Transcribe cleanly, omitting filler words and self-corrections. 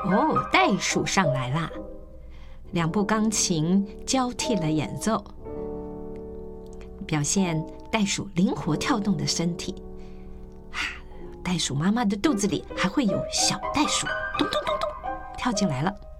哦，袋鼠上来啦！两部钢琴交替了演奏，表现袋鼠灵活跳动的身体。袋鼠妈妈的肚子里还会有小袋鼠，咚咚咚咚，跳进来了。